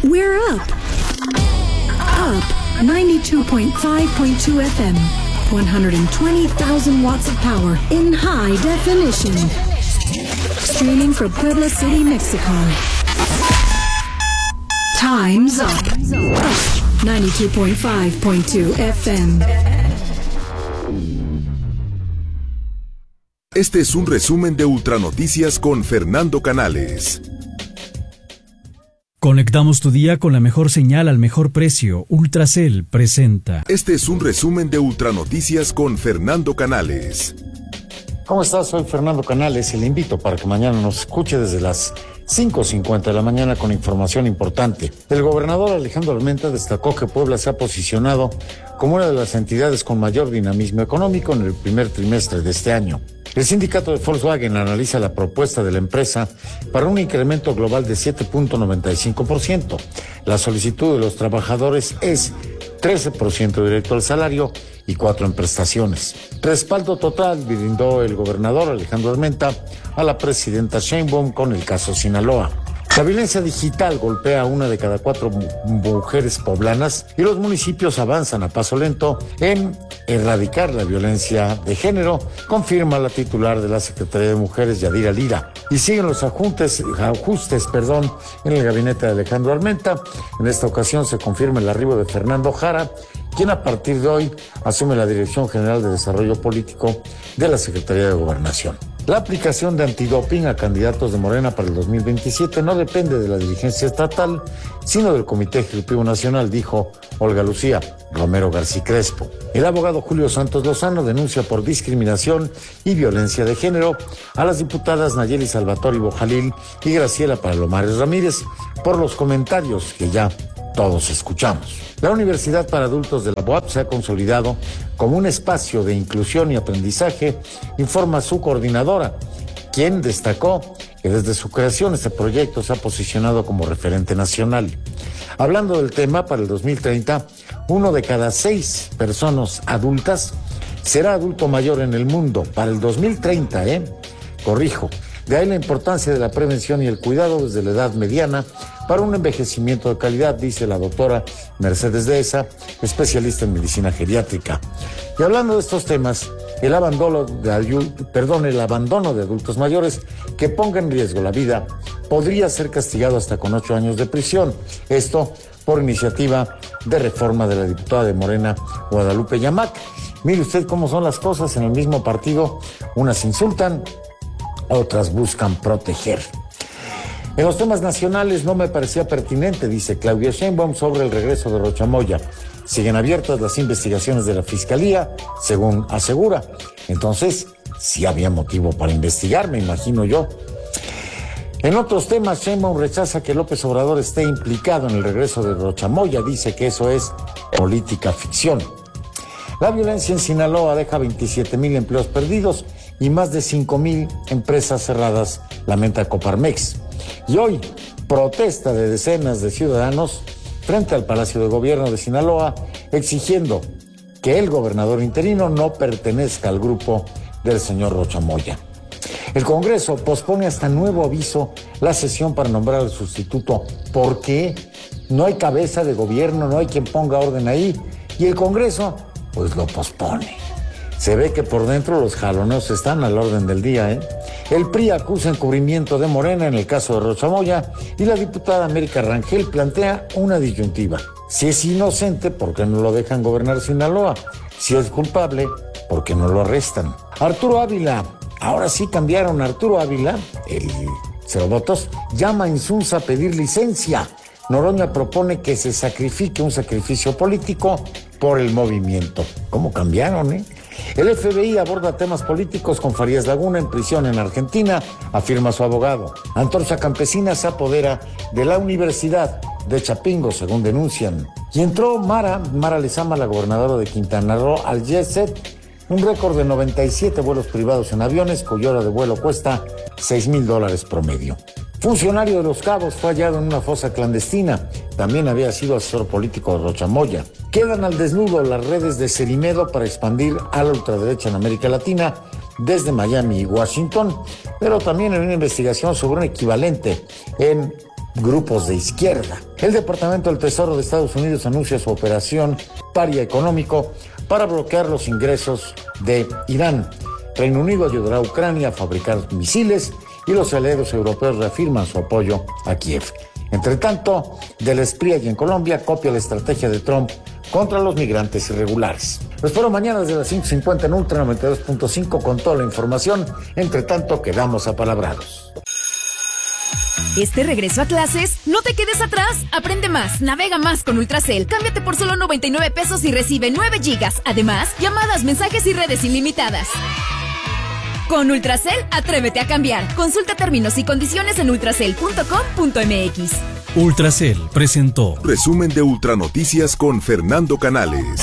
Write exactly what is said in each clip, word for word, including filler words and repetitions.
We're up. Up ninety-two point five point two F M. one hundred twenty thousand watts of power in high definition. Streaming from Puebla City, Mexico. Time's up. Up ninety-two point five point two F M. Este es un resumen de Ultranoticias con Fernando Canales. Conectamos tu día con la mejor señal al mejor precio. Ultracel presenta. Este es un resumen de Ultranoticias con Fernando Canales. ¿Cómo estás? Soy Fernando Canales y le invito para que mañana nos escuche desde las cinco cincuenta de la mañana con información importante. El gobernador Alejandro Armenta destacó que Puebla se ha posicionado como una de las entidades con mayor dinamismo económico en el primer trimestre de este año. El sindicato de Volkswagen analiza la propuesta de la empresa para un incremento global de siete punto noventa y cinco por ciento. La solicitud de los trabajadores es trece por ciento directo al salario y cuatro en prestaciones. Respaldo total brindó el gobernador Alejandro Armenta a la presidenta Sheinbaum con el caso Sinaloa. La violencia digital golpea a una de cada cuatro mu- mujeres poblanas y los municipios avanzan a paso lento en erradicar la violencia de género, confirma la titular de la Secretaría de Mujeres, Yadira Lira. Y siguen los ajustes, ajustes perdón, en el gabinete de Alejandro Armenta. En esta ocasión se confirma el arribo de Fernando Jara, quien a partir de hoy asume la Dirección General de Desarrollo Político de la Secretaría de Gobernación. La aplicación de antidoping a candidatos de Morena para el dos mil veintisiete no depende de la dirigencia estatal, sino del Comité Ejecutivo Nacional, dijo Olga Lucía Romero García Crespo. El abogado Julio Santos Lozano denuncia por discriminación y violencia de género a las diputadas Nayeli Salvatore Bojalil y Graciela Palomares Ramírez por los comentarios que ya todos escuchamos. La Universidad para Adultos de la U A P se ha consolidado como un espacio de inclusión y aprendizaje, informa su coordinadora, quien destacó que desde su creación este proyecto se ha posicionado como referente nacional. Hablando del tema, para el dos mil treinta, uno de cada seis personas adultas será adulto mayor en el mundo. Para el dos mil treinta, ¿eh? Corrijo. De ahí la importancia de la prevención y el cuidado desde la edad mediana para un envejecimiento de calidad, dice la doctora Mercedes Dehesa, especialista en medicina geriátrica. Y hablando de estos temas, el abandono de, adult, perdón, el abandono de adultos mayores que ponga en riesgo la vida podría ser castigado hasta con ocho años de prisión. Esto por iniciativa de reforma de la diputada de Morena, Guadalupe Yamac. Mire usted cómo son las cosas en el mismo partido. Unas insultan, otras buscan proteger. En los temas nacionales no me parecía pertinente, dice Claudia Sheinbaum, sobre el regreso de Rocha Moya. Siguen abiertas las investigaciones de la Fiscalía, según asegura. Entonces, sí había motivo para investigar, me imagino yo. En otros temas, Sheinbaum rechaza que López Obrador esté implicado en el regreso de Rocha Moya. Dice que eso es política ficción. La violencia en Sinaloa deja veintisiete mil empleos perdidos y más de cinco mil empresas cerradas, lamenta Coparmex. Y hoy, protesta de decenas de ciudadanos frente al Palacio de Gobierno de Sinaloa, exigiendo que el gobernador interino no pertenezca al grupo del señor Rocha Moya. El Congreso pospone hasta nuevo aviso la sesión para nombrar al sustituto. ¿Por qué? No hay cabeza de gobierno, no hay quien ponga orden ahí. Y el Congreso, pues lo pospone. Se ve que por dentro los jaloneos están al orden del día, ¿eh? El P R I acusa encubrimiento de Morena en el caso de Rocha Moya y la diputada América Rangel plantea una disyuntiva. Si es inocente, ¿por qué no lo dejan gobernar Sinaloa? Si es culpable, ¿por qué no lo arrestan? Arturo Ávila, ahora sí cambiaron a Arturo Ávila, el cero votos, llama a Insunza a pedir licencia. Noroña propone que se sacrifique un sacrificio político por el movimiento. ¿Cómo cambiaron, eh? El F B I aborda temas políticos con Farías Laguna en prisión en Argentina, afirma su abogado. Antorcha Campesina se apodera de la Universidad de Chapingo, según denuncian. Y entró Mara, Mara Lezama, la gobernadora de Quintana Roo, al Jet Set, un récord de noventa y siete vuelos privados en aviones, cuya hora de vuelo cuesta seis mil dólares promedio. Funcionario de Los Cabos fue hallado en una fosa clandestina. También había sido asesor político de Rocha Moya. Quedan al desnudo las redes de Cerimedo para expandir a la ultraderecha en América Latina desde Miami y Washington, pero también en una investigación sobre un equivalente en grupos de izquierda. El Departamento del Tesoro de Estados Unidos anuncia su operación paria económico para bloquear los ingresos de Irán. Reino Unido ayudará a Ucrania a fabricar misiles y los aliados europeos reafirman su apoyo a Kiev. Entre tanto, del Espriella y en Colombia copia la estrategia de Trump contra los migrantes irregulares. Lo espero mañana desde las cinco cincuenta en Ultra noventa y dos punto cinco con toda la información. Entre tanto, quedamos apalabrados. Este regreso a clases, no te quedes atrás. Aprende más, navega más con Ultracel. Cámbiate por solo noventa y nueve pesos y recibe nueve gigas. Además, llamadas, mensajes y redes ilimitadas. Con Ultracel, atrévete a cambiar. Consulta términos y condiciones en ultracel punto com punto m x. Ultracel presentó Resumen de Ultranoticias con Fernando Canales.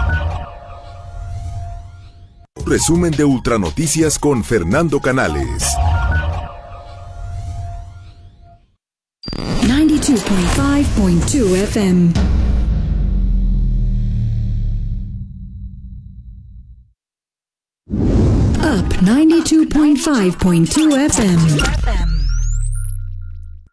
Resumen de Ultranoticias con Fernando Canales. ninety-two point five point two F M. Up ninety-two point five point two F M.